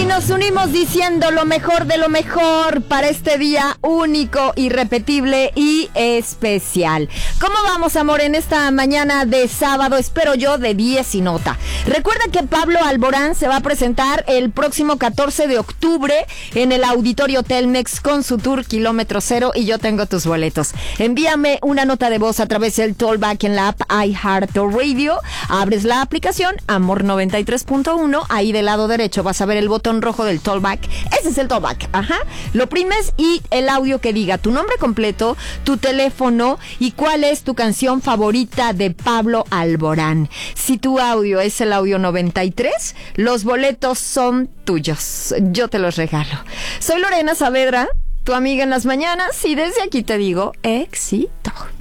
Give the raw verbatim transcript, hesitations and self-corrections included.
nos unimos diciendo lo mejor de lo mejor para este día único, irrepetible y especial. ¿Cómo vamos, amor, en esta mañana de sábado? Espero yo de diez y nota. Recuerda que Pablo Alborán se va a presentar el próximo catorce de octubre en el Auditorio Telmex con su tour Kilómetro Cero y yo tengo tus boletos. Envíame una nota de voz a través del Tollback en la app iHeartRadio. Abres la aplicación Amor noventa y tres punto uno, ahí del lado derecho vas a ver el botón rojo del Tollback. Ese es el Tollback, ajá. Lo primes y el audio que diga tu nombre completo, tu teléfono y cuál es tu canción favorita de Pablo Alborán. Si tu audio es el audio noventa y tres, los boletos son tuyos. Yo te los regalo. Soy Lorena Saavedra, tu amiga en las mañanas, y desde aquí te digo éxito.